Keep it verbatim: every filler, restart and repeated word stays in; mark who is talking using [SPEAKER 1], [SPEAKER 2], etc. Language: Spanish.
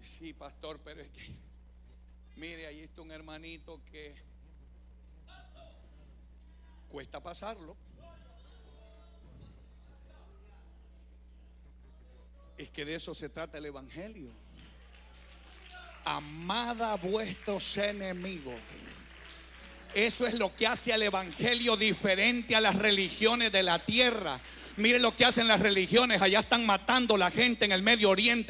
[SPEAKER 1] Sí, pastor, pero es que mire, ahí está un hermanito que cuesta pasarlo. Es que de eso se trata el evangelio. Amad a vuestros enemigos. Eso es lo que hace al evangelio diferente a las religiones de la tierra. Miren lo que hacen las religiones. Allá están matando a la gente en el Medio Oriente.